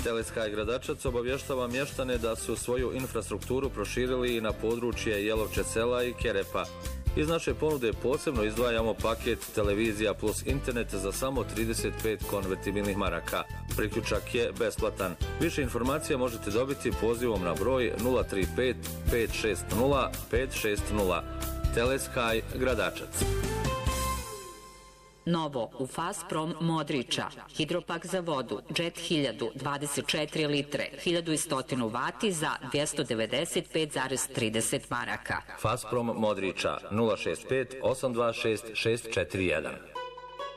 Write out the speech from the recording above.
Telesky Gradačac obavještava mještane da su svoju infrastrukturu proširili i na područje Jelovče sela i Kerepa. Iz naše ponude posebno izdvajamo paket televizija plus internet za samo 35 konvertibilnih maraka. Priključak je besplatan. Više informacija možete dobiti pozivom na broj 035 560 560. Telesky Gradačac. Novo u Fasprom Modriča, hidropak za vodu, Jet 1000, 24 litre, 1100 vati za 295,30 maraka. Fasprom Modriča, 065 826 641.